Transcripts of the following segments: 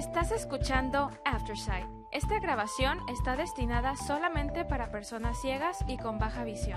Estás escuchando Aftersight. Esta grabación está destinada solamente para personas ciegas y con baja visión.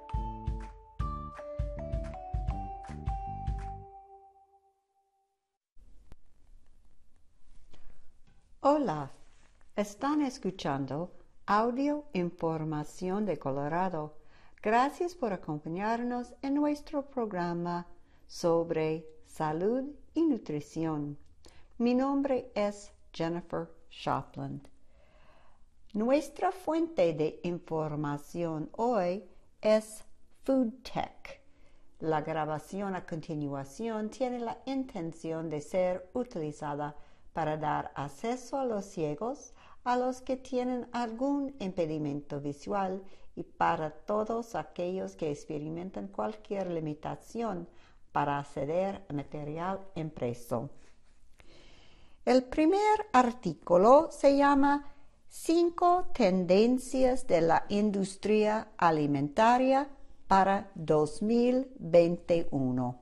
Hola, están escuchando Audio Información de Colorado. Gracias por acompañarnos en nuestro programa sobre salud y nutrición. Mi nombre es Jennifer Shopland. Nuestra fuente de información hoy es Food Tech. La grabación a continuación tiene la intención de ser utilizada para dar acceso a los ciegos, a los que tienen algún impedimento visual y para todos aquellos que experimentan cualquier limitación para acceder a material impreso. El primer artículo se llama 5 tendencias de la industria alimentaria para 2021.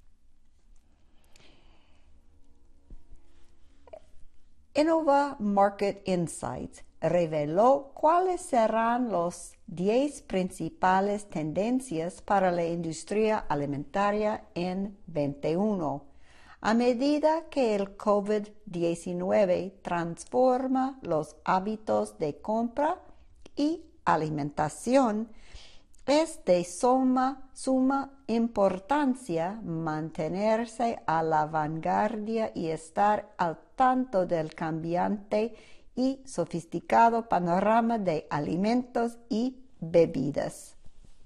Innova Market Insights reveló cuáles serán los 10 principales tendencias para la industria alimentaria en 2021. A medida que el COVID-19 transforma los hábitos de compra y alimentación, es de suma importancia mantenerse a la vanguardia y estar al tanto del cambiante y sofisticado panorama de alimentos y bebidas.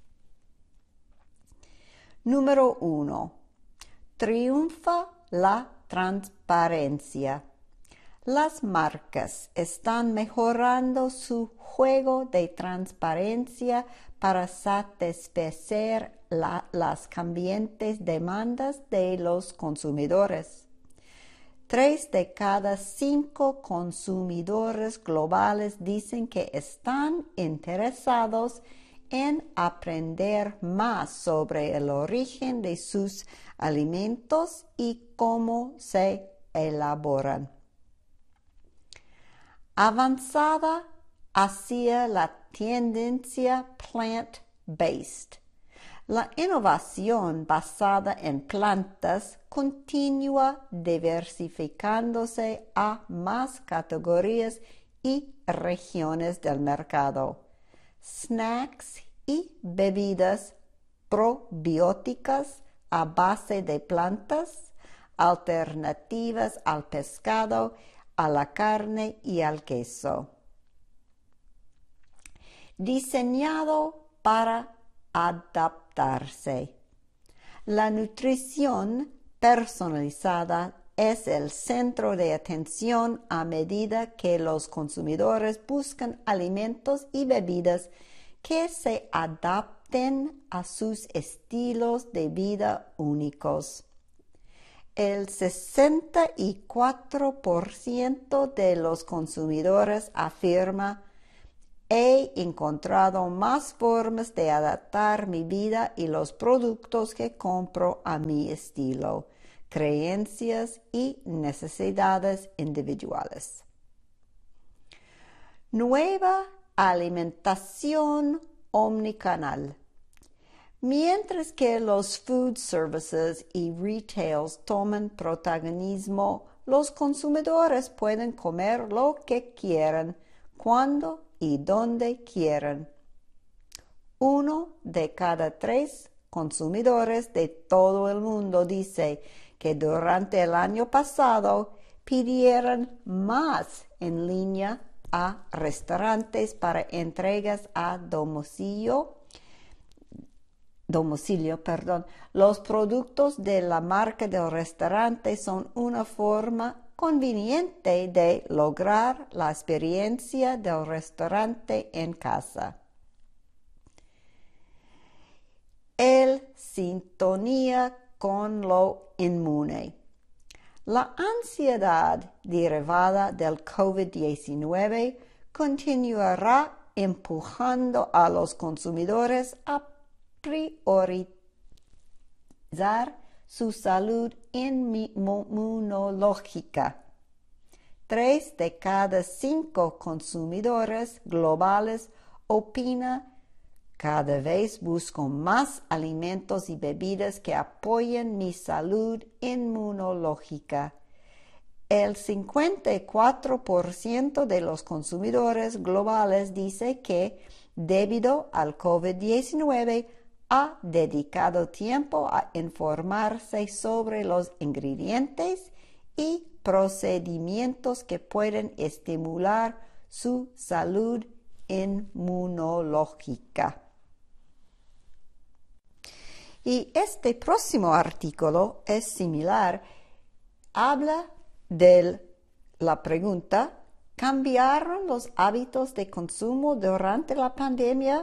Número 1. Triunfa la transparencia. Las marcas están mejorando su juego de transparencia para satisfacer las cambiantes demandas de los consumidores. 3 de cada 5 consumidores globales dicen que están interesados en aprender más sobre el origen de sus alimentos y cómo se elaboran. Avanzada hacia la tendencia plant-based. La innovación basada en plantas continúa diversificándose a más categorías y regiones del mercado. Snacks y bebidas probióticas a base de plantas, alternativas al pescado, a la carne y al queso. Diseñado para adaptarse. La nutrición personalizada es el centro de atención a medida que los consumidores buscan alimentos y bebidas que se adapten a sus estilos de vida únicos. El 64% de los consumidores afirma: he encontrado más formas de adaptar mi vida y los productos que compro a mi estilo, creencias y necesidades individuales. Nueva alimentación omnicanal. Mientras que los food services y retails toman protagonismo, los consumidores pueden comer lo que quieran, cuando y donde quieran. 1 de cada 3 consumidores de todo el mundo dice que durante el año pasado pidieron más en línea a restaurantes para entregas a domicilio. Los productos de la marca del restaurante son una forma conveniente de lograr la experiencia del restaurante en casa. El sintonía con lo inmune. La ansiedad derivada del COVID-19 continuará empujando a los consumidores a priorizar su salud inmunológica. 3 de cada 5 consumidores globales opina: cada vez busco más alimentos y bebidas que apoyen mi salud inmunológica. El 54% de los consumidores globales dice que, debido al COVID-19, ha dedicado tiempo a informarse sobre los ingredientes y procedimientos que pueden estimular su salud inmunológica. Y este próximo artículo es similar. Habla de la pregunta: ¿cambiaron los hábitos de consumo durante la pandemia?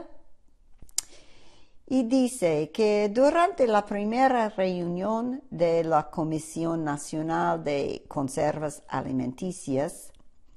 Y dice que durante la primera reunión de la Comisión Nacional de Conservas Alimenticias,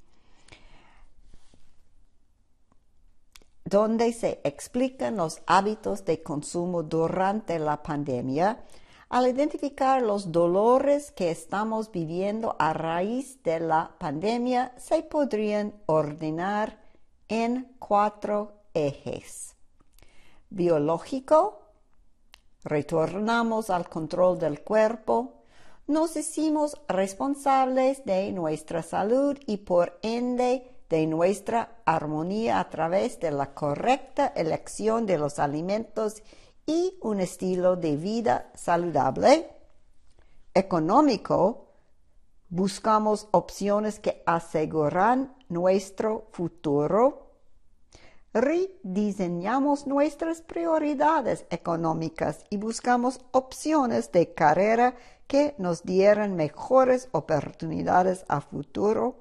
donde se explican los hábitos de consumo durante la pandemia, al identificar los dolores que estamos viviendo a raíz de la pandemia, se podrían ordenar en 4 ejes. Biológico: retornamos al control del cuerpo, nos hicimos responsables de nuestra salud y por ende de nuestra armonía a través de la correcta elección de los alimentos y un estilo de vida saludable. Económico: buscamos opciones que aseguran nuestro futuro. Rediseñamos nuestras prioridades económicas y buscamos opciones de carrera que nos dieran mejores oportunidades a futuro.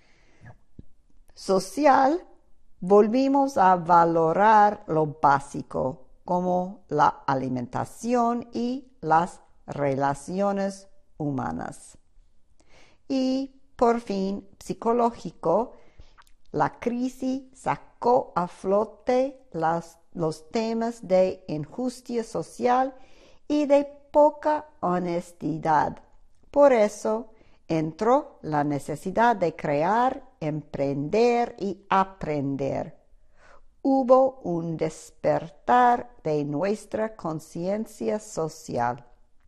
Social: volvimos a valorar lo básico, como la alimentación y las relaciones humanas. Y por fin, psicológico: la crisis sacó a flote los temas de injusticia social y de poca honestidad. Por eso entró la necesidad de crear, emprender y aprender. Hubo un despertar de nuestra conciencia social.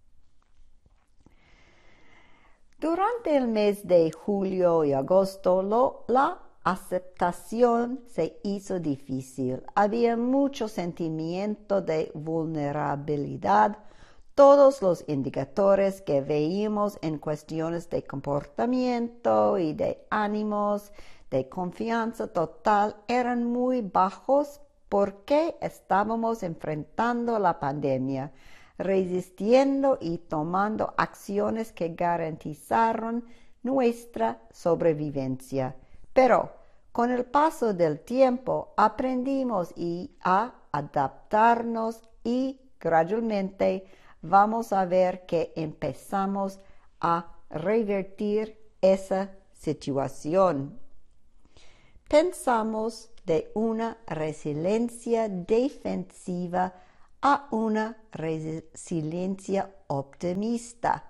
Durante el mes de julio y agosto, la aceptación se hizo difícil. Había mucho sentimiento de vulnerabilidad. Todos los indicadores que veíamos en cuestiones de comportamiento y de ánimos, de confianza total, eran muy bajos porque estábamos enfrentando la pandemia, resistiendo y tomando acciones que garantizaron nuestra sobrevivencia. Pero con el paso del tiempo aprendimos a adaptarnos y gradualmente vamos a ver que empezamos a revertir esa situación. Pensamos de una resiliencia defensiva a una resiliencia optimista.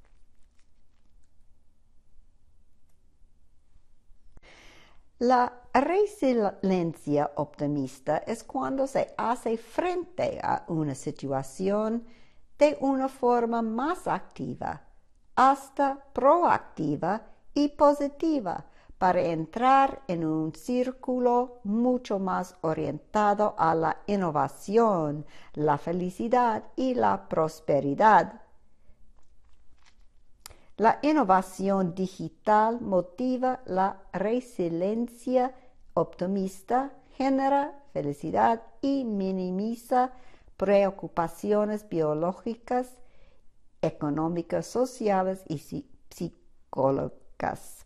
La resiliencia optimista es cuando se hace frente a una situación de una forma más activa, hasta proactiva y positiva, para entrar en un círculo mucho más orientado a la innovación, la felicidad y la prosperidad. La innovación digital motiva la resiliencia optimista, genera felicidad y minimiza preocupaciones biológicas, económicas, sociales y psicológicas.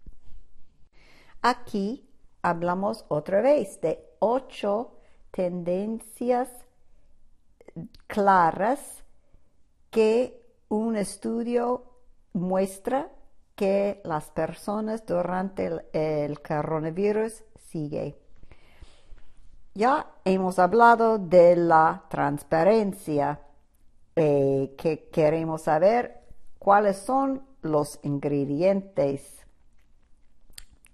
Aquí hablamos otra vez de 8 tendencias claras que un estudio muestra que las personas durante el coronavirus siguen. Ya hemos hablado de la transparencia, que queremos saber cuáles son los ingredientes.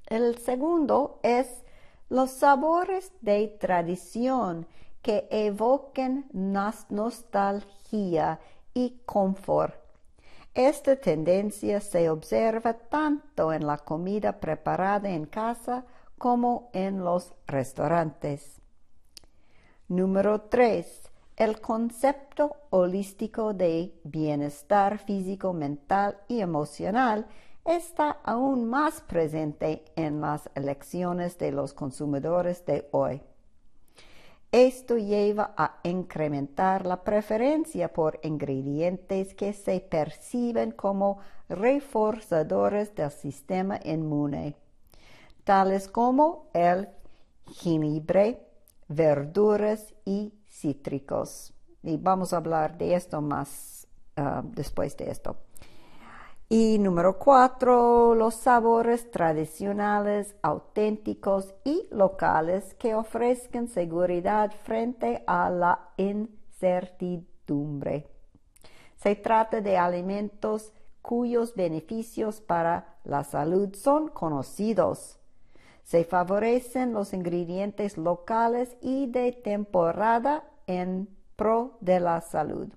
El segundo es los sabores de tradición que evoquen nostalgia y confort. Esta tendencia se observa tanto en la comida preparada en casa como en los restaurantes. Número 3. El concepto holístico de bienestar físico, mental y emocional está aún más presente en las elecciones de los consumidores de hoy. Esto lleva a incrementar la preferencia por ingredientes que se perciben como reforzadores del sistema inmune, tales como el jengibre, verduras y cítricos. Y vamos a hablar de esto más después de esto. Y número 4, los sabores tradicionales, auténticos y locales que ofrezcan seguridad frente a la incertidumbre. Se trata de alimentos cuyos beneficios para la salud son conocidos. Se favorecen los ingredientes locales y de temporada en pro de la salud.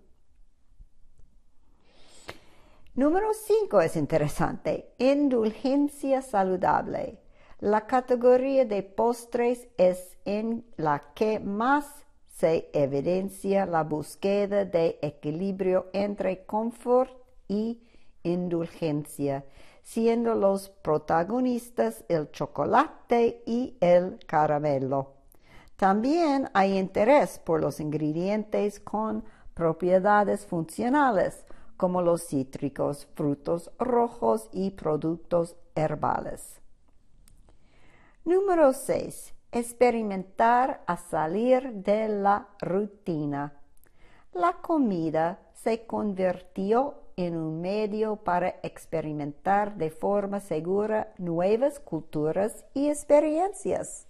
Número 5 es interesante. Indulgencia saludable. La categoría de postres es en la que más se evidencia la búsqueda de equilibrio entre confort y indulgencia, siendo los protagonistas el chocolate y el caramelo. También hay interés por los ingredientes con propiedades funcionales, como los cítricos, frutos rojos y productos herbales. Número 6. Experimentar a salir de la rutina. La comida se convirtió en un medio para experimentar de forma segura nuevas culturas y experiencias.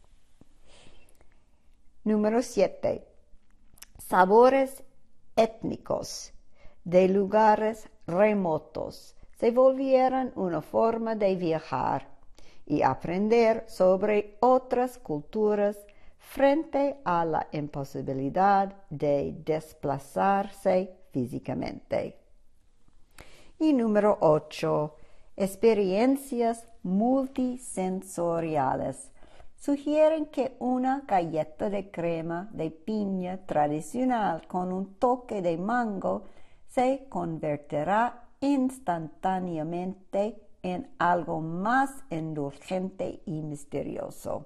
Número 7. Sabores étnicos de lugares remotos se volvieron una forma de viajar y aprender sobre otras culturas frente a la imposibilidad de desplazarse físicamente. Y número 8. Experiencias multisensoriales sugieren que una galleta de crema de piña tradicional con un toque de mango se convertirá instantáneamente en algo más indulgente y misterioso.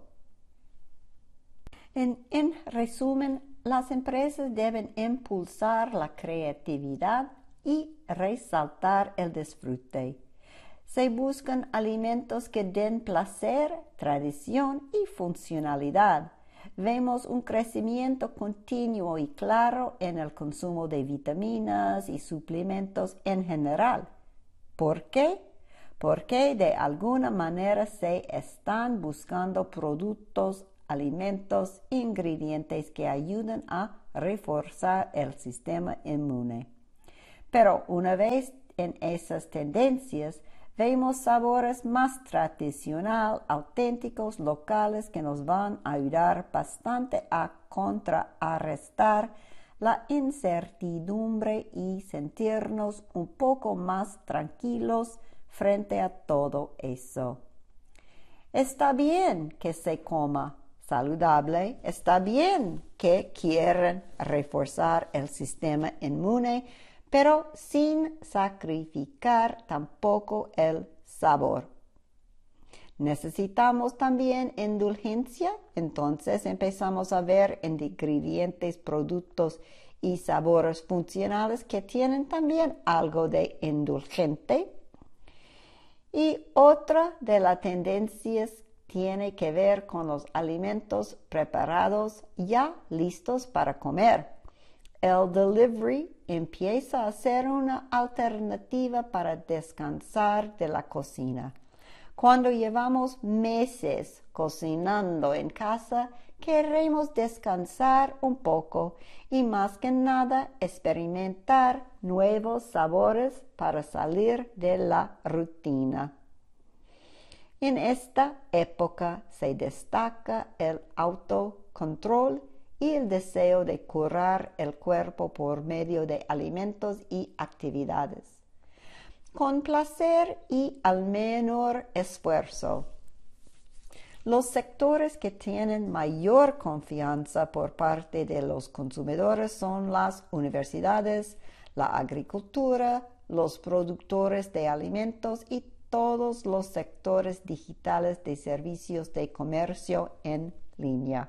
En resumen, las empresas deben impulsar la creatividad y resaltar el disfrute. Se buscan alimentos que den placer, tradición y funcionalidad. Vemos un crecimiento continuo y claro en el consumo de vitaminas y suplementos en general. ¿Por qué? Porque de alguna manera se están buscando productos, alimentos, ingredientes que ayudan a reforzar el sistema inmune. Pero una vez en esas tendencias, vemos sabores más tradicionales, auténticos, locales que nos van a ayudar bastante a contrarrestar la incertidumbre y sentirnos un poco más tranquilos frente a todo eso. Está bien que se coma saludable, está bien que quieran reforzar el sistema inmune, pero sin sacrificar tampoco el sabor. Necesitamos también indulgencia, entonces empezamos a ver ingredientes, productos y sabores funcionales que tienen también algo de indulgente. Y otra de las tendencias tiene que ver con los alimentos preparados ya listos para comer. El delivery empieza a ser una alternativa para descansar de la cocina. Cuando llevamos meses cocinando en casa, queremos descansar un poco y más que nada experimentar nuevos sabores para salir de la rutina. En esta época se destaca el autocontrol y el deseo de curar el cuerpo por medio de alimentos y actividades, con placer y al menor esfuerzo. Los sectores que tienen mayor confianza por parte de los consumidores son las universidades, la agricultura, los productores de alimentos y todos los sectores digitales de servicios de comercio en línea.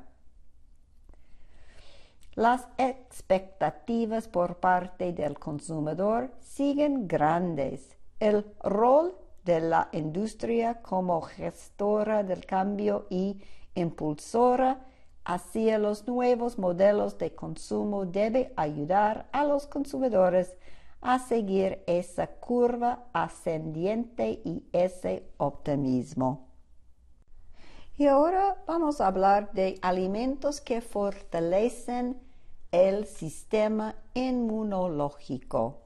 Las expectativas por parte del consumidor siguen grandes. El rol de la industria como gestora del cambio y impulsora hacia los nuevos modelos de consumo debe ayudar a los consumidores a seguir esa curva ascendiente y ese optimismo. Y ahora vamos a hablar de alimentos que fortalecen el sistema inmunológico.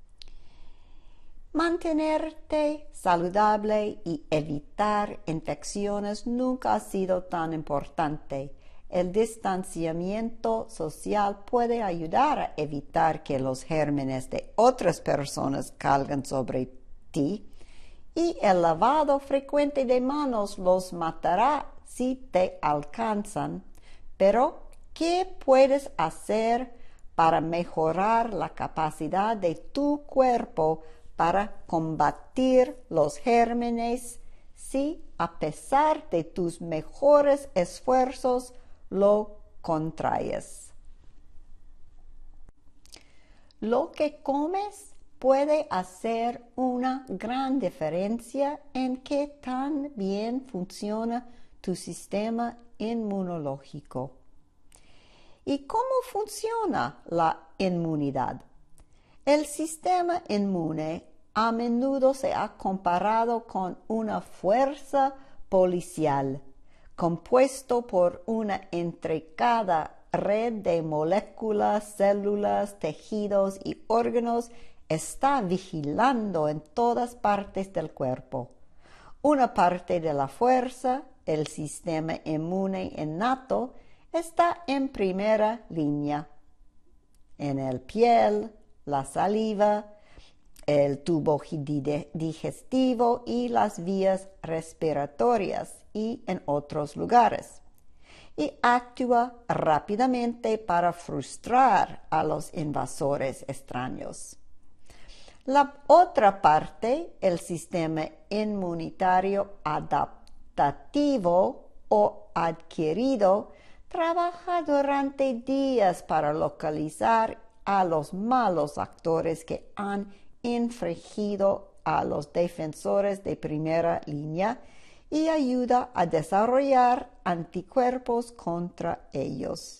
Mantenerte saludable y evitar infecciones nunca ha sido tan importante. El distanciamiento social puede ayudar a evitar que los gérmenes de otras personas caigan sobre ti, y el lavado frecuente de manos los matará si te alcanzan. Pero, ¿qué puedes hacer para mejorar la capacidad de tu cuerpo para combatir los gérmenes si, a pesar de tus mejores esfuerzos, lo contraes? Lo que comes puede hacer una gran diferencia en qué tan bien funciona tu sistema inmunológico. ¿Y cómo funciona la inmunidad? El sistema inmune a menudo se ha comparado con una fuerza policial, compuesto por una intricada red de moléculas, células, tejidos y órganos. Está vigilando en todas partes del cuerpo. Una parte de la fuerza, el sistema inmune innato, está en primera línea, en el piel, la saliva, el tubo digestivo y las vías respiratorias y en otros lugares, y actúa rápidamente para frustrar a los invasores extraños. La otra parte, el sistema inmunitario adaptativo o adquirido, trabaja durante días para localizar a los malos actores que han infringido a los defensores de primera línea y ayuda a desarrollar anticuerpos contra ellos.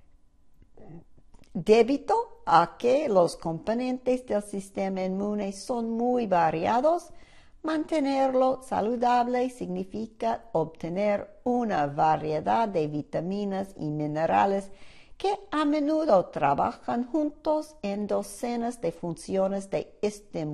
Debido a que los componentes del sistema inmune son muy variados, mantenerlo saludable significa obtener una variedad de vitaminas y minerales que a menudo trabajan juntos en docenas de funciones de estímulo